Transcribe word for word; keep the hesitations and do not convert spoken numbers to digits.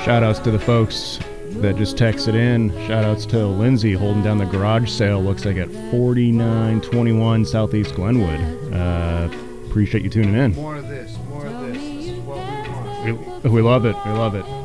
Shout outs to the folks that just texted in. Shout outs to Lindsay holding down the garage sale. Looks like at forty-nine twenty-one Southeast Glenwood. Uh, appreciate you tuning in. More of this. More of this. This is what we want. We, we love it. We love it.